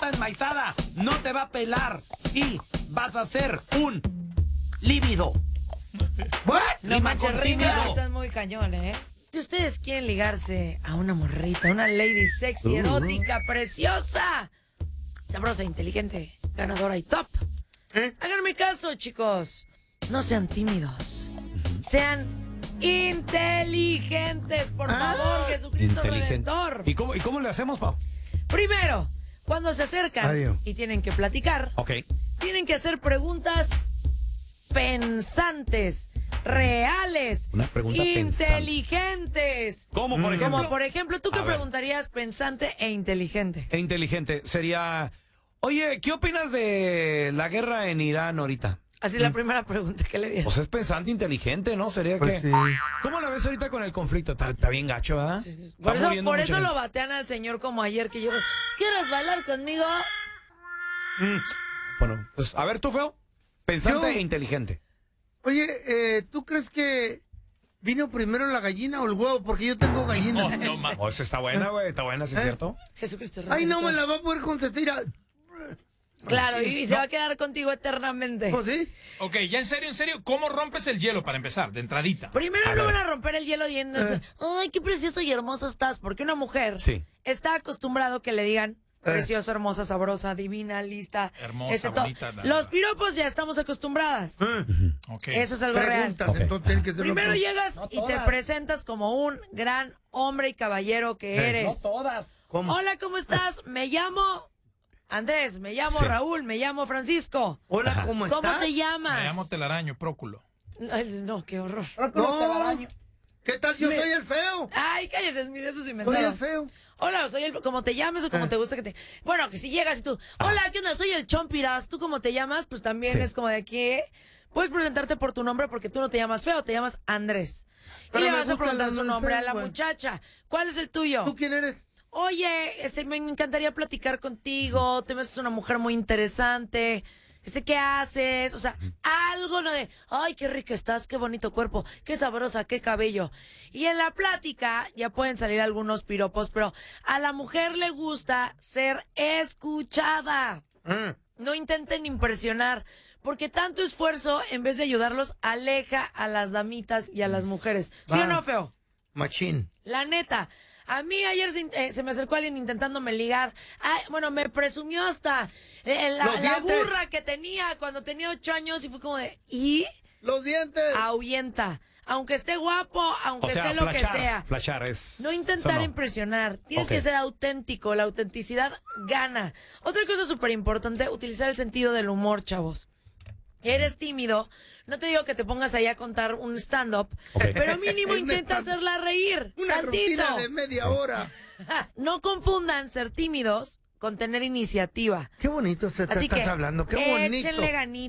enmaizada no te va a pelar y vas a ser un lívido. ¿What? No Rima manches, con Rima, tímido. estás muy cañón, ¿eh? Si ustedes quieren ligarse a una morrita, una lady sexy, erótica, preciosa, sabrosa, inteligente, ganadora y top, háganme caso, chicos. No sean tímidos. Sean inteligentes, por favor, Jesucristo Redentor. ¿Y cómo le hacemos, Pau? Primero, cuando se acercan Adiós. y tienen que platicar, Ok. tienen que hacer preguntas pensantes, reales, Una pregunta inteligentes. ¿Cómo, por ejemplo? Como por ejemplo, ¿tú qué A ver. preguntarías pensante e inteligente? E inteligente sería... Oye, ¿qué opinas de la guerra en Irán ahorita? Así es la primera pregunta que le di. Pues es pensante inteligente, ¿no? Sería Pues que... sí. ¿Cómo la ves ahorita con el conflicto? Está bien gacho, ¿verdad? Por Está eso, muriendo mucha lo gente. batean al señor como ayer que yo... ¿Quieres bailar conmigo? Bueno, pues a ver tú, Feo. Pensante Yo- e inteligente. Oye, ¿tú crees que vino primero la gallina o el huevo? Porque yo tengo gallina. Oh, esa está buena, güey. Está buena, ¿sí es cierto? Jesucristo Ay, no me Redentor. la va a poder contestar. Mira. Claro, y se va a quedar contigo eternamente. ¿Oh, sí? Ok, ya en serio, ¿cómo rompes el hielo para empezar, de entradita? Primero no van a romper el hielo diciéndose, ay, qué preciosa y hermosa estás, porque una mujer Sí. está acostumbrado que le digan preciosa, hermosa, sabrosa, divina, lista. Hermosa, todo. bonita, nada. Los piropos ya estamos acostumbradas. Ok. Eso es algo real. Preguntas, Ok. entonces tienen que ser Primero otro. llegas y te presentas como un gran hombre y caballero que eres. todas. ¿Cómo? Hola, ¿cómo estás? Me llamo Andrés, me llamo Sí. Raúl, me llamo Francisco. Hola, ¿cómo estás? ¿Cómo te llamas? Me llamo telaraño, próculo. Ay, no, qué horror. No. ¿Qué tal si yo soy el feo? Ay, cállese, es mi de esos Soy inventados. el feo. Hola, soy el... ¿Cómo te llames o como te gusta que te...? Bueno, que si llegas y tú... Hola, ¿qué onda? Soy el Chompiras. ¿Tú cómo te llamas? Pues también Sí. es como de que... Puedes presentarte por tu nombre porque tú no te llamas feo, te llamas Andrés. Pero y le me vas a gusta preguntar el su nombre nombre a feo, la güey. muchacha. ¿Cuál es el tuyo? ¿Tú quién eres? Oye, me encantaría platicar contigo. Te ves una mujer muy interesante. ¿Qué haces? O sea, algo no de, ay, qué rica estás, qué bonito cuerpo, qué sabrosa, qué cabello. Y en la plática ya pueden salir algunos piropos, pero a la mujer le gusta ser escuchada. No intenten impresionar, porque tanto esfuerzo, en vez de ayudarlos, aleja a las damitas y a las mujeres. ¿Sí o no, feo? Machín. La neta. A mí ayer se me acercó alguien intentándome ligar. Ay, bueno, me presumió hasta la Los dientes. burra que tenía cuando tenía 8 años y fue como de... ¿Y? Los dientes. Ahuyenta. Aunque esté guapo, aunque O sea, esté lo que sea. flashar es... No intentar eso no. impresionar. Tienes Ok. que ser auténtico. La autenticidad gana. Otra cosa súper importante, utilizar el sentido del humor, chavos. Eres tímido, no te digo que te pongas ahí a contar un stand-up, pero mínimo Es intenta neta. hacerla reír. Una tantito. rutina de media hora. No confundan ser tímidos con tener iniciativa. Qué bonito se te Así estás que hablando. Qué bonito. échenle ganitas.